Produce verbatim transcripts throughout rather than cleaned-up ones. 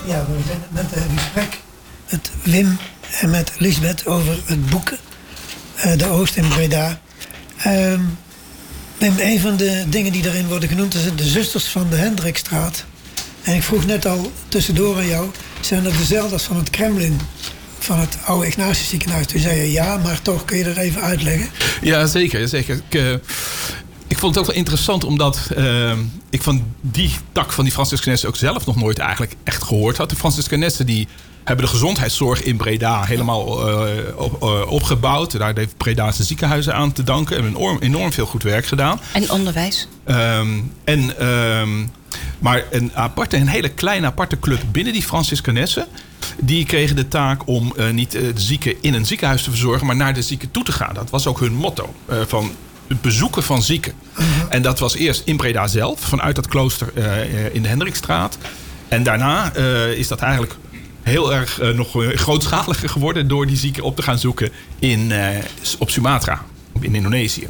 Ja, we zijn net een gesprek met Wim en met Lisbeth over het boek uh, De Oost in Breda. Uh, Wim, een van de dingen die daarin worden genoemd is de Zusters van de Hendrikstraat. En ik vroeg net al tussendoor aan jou, zijn dat dezelfde als van het Kremlin? Van het oude Ignatius ziekenhuis? Toen zei je ja, maar toch kun je dat even uitleggen? Ja, zeker. zeker. Ik, uh, ik vond het ook wel interessant omdat uh, ik van die tak van die Franciscanessen ook zelf nog nooit eigenlijk echt gehoord had. De Franciscanessen die hebben de gezondheidszorg in Breda helemaal uh, op, uh, opgebouwd. Daar heeft Breda zijn ziekenhuizen aan te danken. En enorm, enorm veel goed werk gedaan. En onderwijs. Um, en, um, maar een, aparte, een hele kleine aparte club binnen die Franciscanessen, die kregen de taak om uh, niet uh, de zieken in een ziekenhuis te verzorgen, maar naar de zieken toe te gaan. Dat was ook hun motto. Uh, van het bezoeken van zieken. Uh-huh. En dat was eerst in Breda zelf, vanuit dat klooster uh, in de Hendrikstraat. En daarna uh, is dat eigenlijk heel erg uh, nog grootschaliger geworden door die zieken op te gaan zoeken in, uh, op Sumatra, in Indonesië.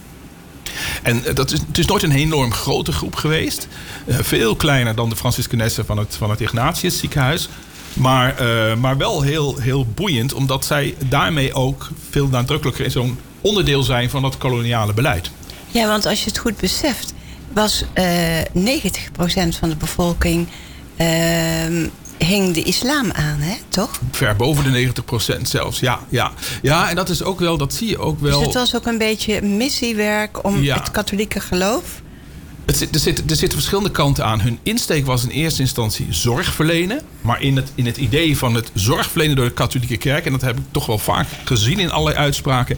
En uh, dat is, het is nooit een enorm grote groep geweest. Uh, veel kleiner dan de Franciscanessen van het, van het Ignatius ziekenhuis. Maar, uh, maar wel heel, heel boeiend, omdat zij daarmee ook veel nadrukkelijker in zo'n onderdeel zijn van dat koloniale beleid. Ja, want als je het goed beseft, was uh, negentig procent van de bevolking Uh, hing de islam aan, hè? Toch? Ver boven de negentig procent zelfs, ja, ja. Ja, en dat is ook wel, dat zie je ook wel. Dus het was ook een beetje missiewerk om ja. het katholieke geloof? Het zit, er, zit, er zitten verschillende kanten aan. Hun insteek was in eerste instantie zorg verlenen. Maar in het, in het idee van het zorg verlenen door de katholieke kerk, en dat heb ik toch wel vaak gezien in allerlei uitspraken,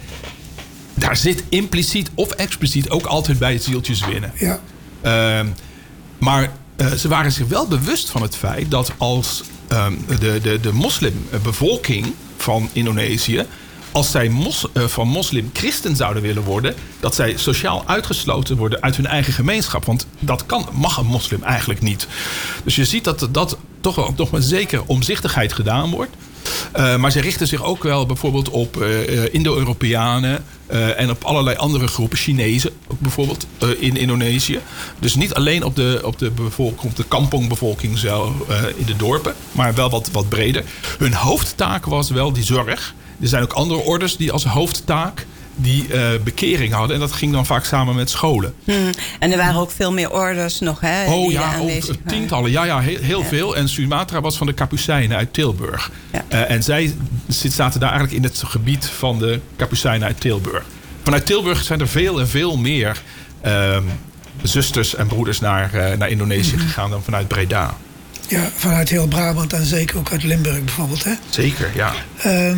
daar zit impliciet of expliciet ook altijd bij het zieltjes winnen. Ja. Uh, maar Uh, ze waren zich wel bewust van het feit dat als um, de, de, de moslimbevolking van Indonesië, als zij mos, uh, van moslim christen zouden willen worden, dat zij sociaal uitgesloten worden uit hun eigen gemeenschap. Want dat kan, mag een moslim eigenlijk niet. Dus je ziet dat dat toch wel nog met zekere omzichtigheid gedaan wordt. Uh, maar ze richten zich ook wel bijvoorbeeld op uh, Indo-Europeanen uh, en op allerlei andere groepen, Chinezen ook bijvoorbeeld uh, in Indonesië. Dus niet alleen op de, op de, bevolking, op de kampongbevolking zelf uh, in de dorpen, maar wel wat, wat breder. Hun hoofdtaak was wel die zorg. Er zijn ook andere orders die als hoofdtaak die uh, bekering hadden. En dat ging dan vaak samen met scholen. Hmm. En er waren ook veel meer orders nog, hè? Oh ja, oh, tientallen. Ja, ja, heel, heel ja. veel. En Sumatra was van de Kapucijnen uit Tilburg. Ja. Uh, en zij zaten daar eigenlijk in het gebied van de Kapucijnen uit Tilburg. Vanuit Tilburg zijn er veel en veel meer uh, zusters en broeders naar, uh, naar Indonesië mm-hmm. gegaan dan vanuit Breda. Ja, vanuit heel Brabant en zeker ook uit Limburg bijvoorbeeld, hè? Zeker, ja. Uh,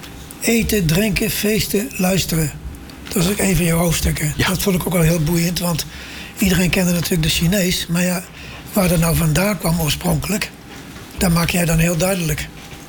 Eten, drinken, feesten, luisteren. Dat is ook een van jouw hoofdstukken. Ja. Dat vond ik ook wel heel boeiend, want iedereen kende natuurlijk de Chinees. Maar ja, waar dat nou vandaan kwam oorspronkelijk, dat maak jij dan heel duidelijk.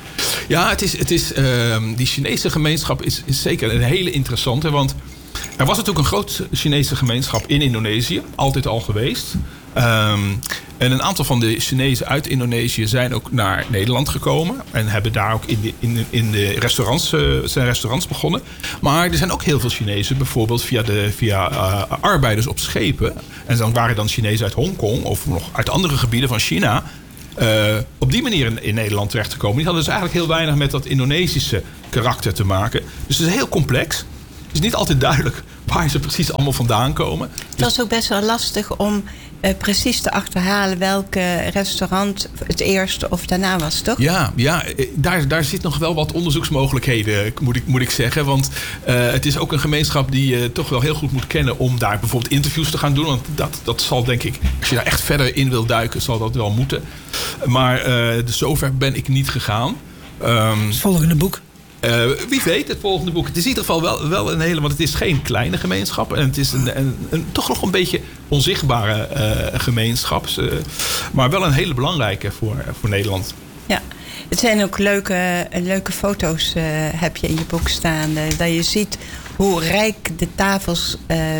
Ja, het is, het is, uh, die Chinese gemeenschap is, is zeker een hele interessante. Want er was natuurlijk een grote Chinese gemeenschap in Indonesië. Altijd al geweest. Um, en een aantal van de Chinezen uit Indonesië zijn ook naar Nederland gekomen. En hebben daar ook in de, in, in de restaurants, uh, zijn restaurants begonnen. Maar er zijn ook heel veel Chinezen, bijvoorbeeld via, de, via uh, arbeiders op schepen. En dan waren dan Chinezen uit Hongkong of nog uit andere gebieden van China. Uh, op die manier in, in Nederland terechtgekomen. Die hadden dus eigenlijk heel weinig met dat Indonesische karakter te maken. Dus het is heel complex. Het is niet altijd duidelijk waar ze precies allemaal vandaan komen. Het was ook best wel lastig om uh, precies te achterhalen welke restaurant het eerste of daarna was, toch? Ja, ja daar, daar zit nog wel wat onderzoeksmogelijkheden, moet ik, moet ik zeggen. Want uh, het is ook een gemeenschap die je toch wel heel goed moet kennen om daar bijvoorbeeld interviews te gaan doen. Want dat, dat zal denk ik, als je daar echt verder in wil duiken, zal dat wel moeten. Maar uh, dus zover ben ik niet gegaan. Um, het volgende boek. Uh, wie weet, het volgende boek. Het is in ieder geval wel, wel een hele, want het is geen kleine gemeenschap. En het is een, een, een toch nog een beetje onzichtbare uh, gemeenschap. Uh, maar wel een hele belangrijke voor, voor Nederland. Ja, het zijn ook leuke, leuke foto's uh, heb je in je boek staan. Uh, dat je ziet hoe rijk de tafels uh, uh,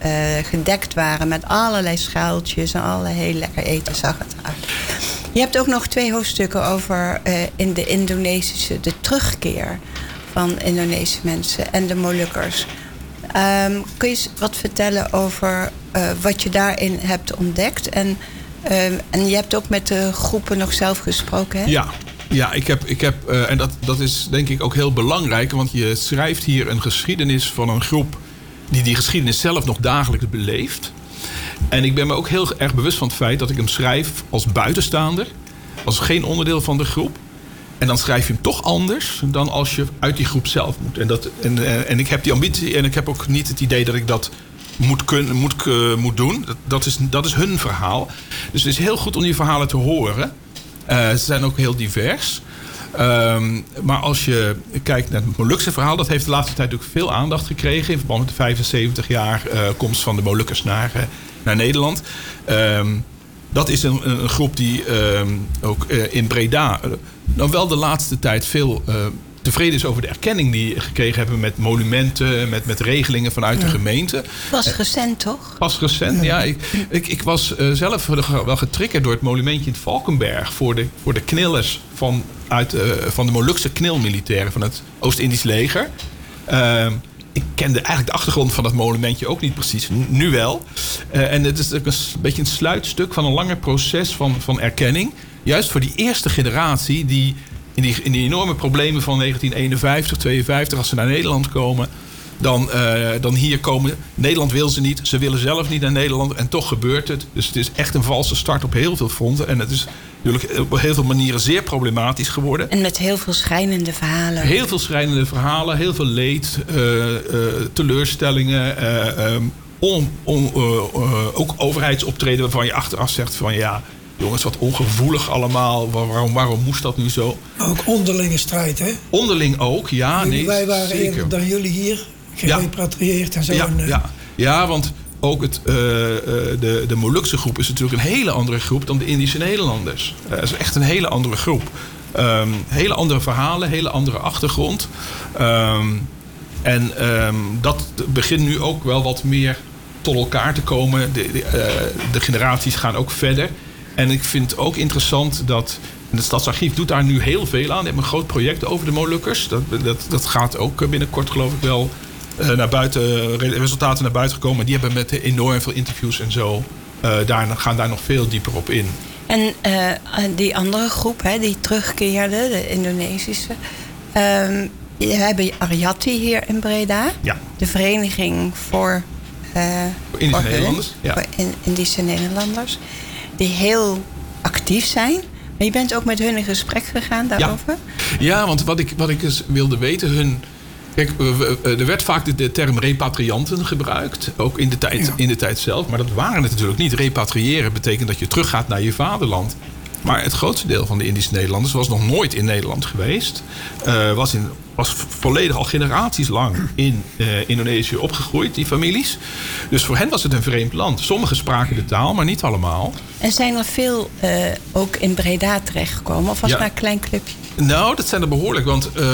gedekt waren met allerlei schaaltjes en allerlei heel lekker eten zag het uit. Je hebt ook nog twee hoofdstukken over uh, in de Indonesische, de terugkeer van Indonesische mensen en de Molukkers. Um, kun je wat vertellen over uh, wat je daarin hebt ontdekt en Uh, en je hebt ook met de groepen nog zelf gesproken, hè? Ja, ja ik heb, ik heb uh, en dat, dat is denk ik ook heel belangrijk. Want je schrijft hier een geschiedenis van een groep die die geschiedenis zelf nog dagelijks beleeft. En ik ben me ook heel erg bewust van het feit dat ik hem schrijf als buitenstaander. Als geen onderdeel van de groep. En dan schrijf je hem toch anders dan als je uit die groep zelf moet. En, dat, en, en ik heb die ambitie en ik heb ook niet het idee dat ik dat moet, kun, moet, uh, moet doen. Dat, dat, is, dat is hun verhaal. Dus het is heel goed om die verhalen te horen. Uh, ze zijn ook heel divers. Um, maar als je kijkt naar het Molukse verhaal, dat heeft de laatste tijd ook veel aandacht gekregen in verband met de vijfenzeventig jaar uh, komst van de Molukkers naar, uh, naar Nederland. Um, dat is een, een groep die um, ook uh, in Breda uh, dan wel de laatste tijd veel uh, tevreden is over de erkenning die gekregen hebben met monumenten, met, met regelingen vanuit ja. de gemeente. Was recent, toch? Pas recent, ja. ja ik, ik, ik was uh, zelf wel getriggerd door het monumentje in Valkenberg voor de, voor de knillers van, uit, uh, van de Molukse knilmilitairen van het Oost-Indisch leger. Uh, ik kende eigenlijk de achtergrond van dat monumentje ook niet precies. Nu wel. Uh, en het is ook een beetje een sluitstuk van een langer proces van, van erkenning. Juist voor die eerste generatie die in die, in die enorme problemen van negentien eenenvijftig, tweeënvijftig... als ze naar Nederland komen, dan, uh, dan hier komen. Nederland wil ze niet. Ze willen zelf niet naar Nederland. En toch gebeurt het. Dus het is echt een valse start op heel veel fronten. En het is natuurlijk op heel veel manieren zeer problematisch geworden. En met heel veel schrijnende verhalen. Heel veel schrijnende verhalen. Heel veel leed. Uh, uh, teleurstellingen. Uh, um, on, on, uh, uh, ook overheidsoptreden waarvan je achteraf zegt van ja, jongens, wat ongevoelig allemaal. Waarom, waarom moest dat nu zo? Ook onderlinge strijd, hè? Onderling ook, ja. Jullie, nee, wij waren zeker. eerder dan jullie hier gerepatrieerd ja. en zo. Ja, en, uh... ja. ja, want ook het, uh, de, de Molukse groep is natuurlijk een hele andere groep dan de Indische Nederlanders. Dat uh, is echt een hele andere groep. Um, hele andere verhalen, hele andere achtergrond. Um, en um, dat begint nu ook wel wat meer tot elkaar te komen. De, de, uh, de generaties gaan ook verder. En ik vind het ook interessant dat en het Stadsarchief doet daar nu heel veel aan. Ze hebben een groot project over de Molukkers. Dat, dat, dat gaat ook binnenkort geloof ik wel uh, naar buiten, resultaten naar buiten gekomen. Die hebben met enorm veel interviews en zo. Uh, daar, gaan daar nog veel dieper op in. En uh, die andere groep, hè, die terugkeerde, de Indonesische. Um, we hebben Aryati hier in Breda. Ja. De vereniging voor, uh, voor Indische voor Nederlanders. Hun, Ja. Voor Indische Nederlanders. Die heel actief zijn. Maar je bent ook met hun in gesprek gegaan daarover? Ja, ja want wat ik, wat ik eens wilde weten, hun. Kijk, er werd vaak de, de term repatrianten gebruikt. Ook in de, tijd, Ja. in de tijd zelf. Maar dat waren het natuurlijk niet. Repatriëren betekent dat je teruggaat naar je vaderland. Maar het grootste deel van de Indische Nederlanders was nog nooit in Nederland geweest. Uh, was, in, was volledig al generaties lang in uh, Indonesië opgegroeid, die families. Dus voor hen was het een vreemd land. Sommigen spraken de taal, maar niet allemaal. En zijn er veel uh, ook in Breda terechtgekomen? Of was het Ja. maar een klein clubje? Nou, dat zijn er behoorlijk. Want uh,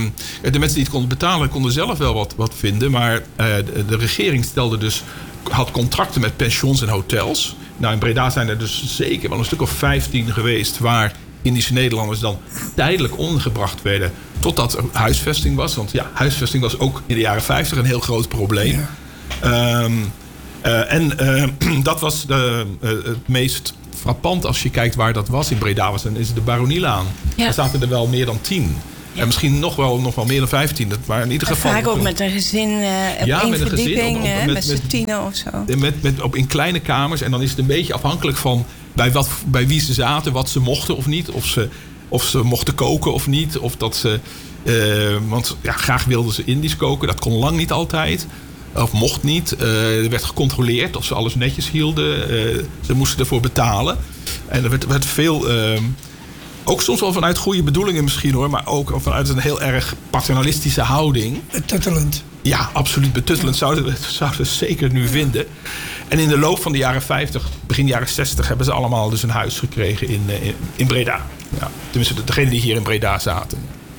de mensen die het konden betalen, konden zelf wel wat, wat vinden. Maar uh, de, de regering stelde dus, had contracten met pensions en hotels. Nou, in Breda zijn er dus zeker wel een stuk of vijftien geweest waar Indische Nederlanders dan tijdelijk ondergebracht werden totdat er huisvesting was. Want ja, huisvesting was ook in de jaren vijftig een heel groot probleem. Ja. Um, uh, en uh, dat was de, uh, het meest frappant als je kijkt waar dat was in Breda. Was, dan is het de Baronielaan. Ja. Daar zaten er wel meer dan tien. Ja. En misschien nog wel, nog wel meer dan vijftien. Dat waren in ieder geval. Vaak ook met een gezin uh, op ja, één met een verdieping, gezin, op, op, met, met, met z'n tienen of zo. Met, met, op, in kleine kamers. En dan is het een beetje afhankelijk van bij, wat, bij wie ze zaten, wat ze mochten of niet. Of ze, of ze mochten koken of niet. Of dat ze. Uh, want ja, graag wilden ze Indisch koken. Dat kon lang niet altijd. Of mocht niet. Uh, er werd gecontroleerd of ze alles netjes hielden. Uh, ze moesten ervoor betalen. En er werd, werd veel. Uh, Ook soms wel vanuit goede bedoelingen misschien hoor. Maar ook vanuit een heel erg paternalistische houding. Betuttelend. Ja, absoluut betuttelend zouden we het zouden we zeker nu vinden. En in de loop van de jaren vijftig, begin jaren zestig... hebben ze allemaal dus een huis gekregen in, in, in Breda. Ja, tenminste, degenen die hier in Breda zaten.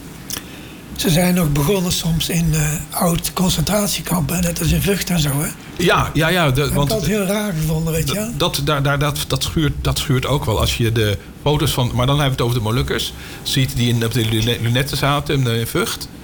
Ze zijn ook begonnen soms in uh, oud concentratiekampen. Net als in Vught en zo, hè? Ja, ja, ja. De, ik heb want, dat heel raar gevonden, weet je. Dat, daar, daar, dat, dat, schuurt, dat schuurt ook wel. Als je de foto's van, maar dan hebben we het over de Molukkers, ziet die in, op de lunetten zaten in Vught.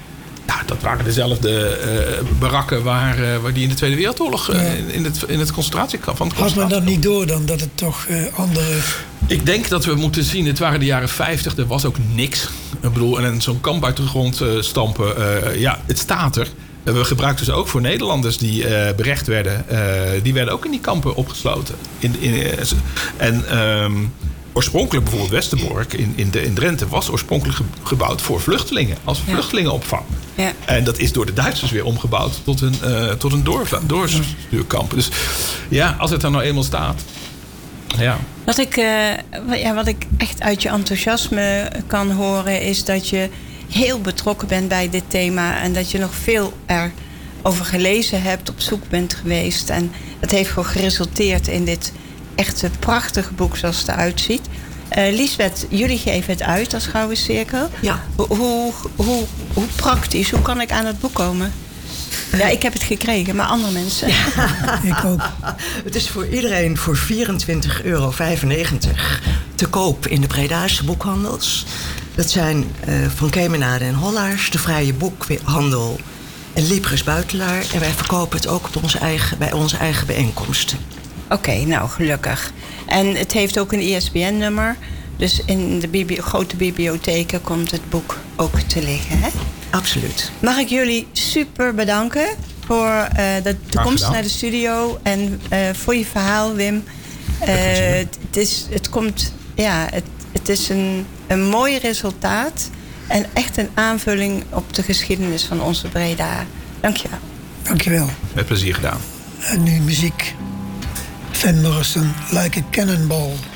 Ja, dat waren dezelfde uh, barakken waar, uh, waar die in de Tweede Wereldoorlog uh, ja. in, het, in het concentratiekamp van het Had men dat niet door dan, dat het toch uh, andere... Ik denk dat we moeten zien, het waren de jaren vijftig, er was ook niks. Ik bedoel, en zo'n kamp uit de grond uh, stampen, uh, ja, het staat er. Uh, we gebruikten ze ook voor Nederlanders die uh, berecht werden. Uh, die werden ook in die kampen opgesloten. In, in, uh, en... Um, Oorspronkelijk bijvoorbeeld Westerbork in, in, de, in Drenthe was oorspronkelijk ge, gebouwd voor vluchtelingen. Als ja. vluchtelingenopvang. Ja. En dat is door de Duitsers weer omgebouwd tot een, uh, tot een door, doorstuurkamp. Dus ja, als het er nou eenmaal staat. Ja. Wat ik, uh, ja, wat ik echt uit je enthousiasme kan horen is dat je heel betrokken bent bij dit thema. En dat je nog veel erover gelezen hebt, op zoek bent geweest. En dat heeft gewoon geresulteerd in dit echt een prachtig boek zoals het eruit ziet. Uh, Liesbeth, jullie geven het uit als Gouden Cirkel. Ja. Hoe, hoe, hoe, hoe praktisch, hoe kan ik aan het boek komen? Ja, ik heb het gekregen, maar andere mensen. Ja, ik ook. Het is voor iedereen voor vierentwintig euro vijfennegentig te koop in de Bredaanse boekhandels. Dat zijn uh, Van Kemenade en Hollaars, de Vrije Boekhandel en Libris Buitelaar. En wij verkopen het ook op onze eigen, bij onze eigen bijeenkomsten. Oké, okay, nou gelukkig. En het heeft ook een I S B N-nummer. Dus in de bibli- grote bibliotheken komt het boek ook te liggen, hè? Absoluut. Mag ik jullie super bedanken voor uh, de, de komst naar de studio en uh, voor je verhaal, Wim. Uh, het, het, is, het, komt, ja, het, het is een, een mooi resultaat en echt een aanvulling op de geschiedenis van onze Breda. Dank je wel. Dank je wel. Met plezier gedaan. En nu muziek. Van Morrison, Like a Cannonball.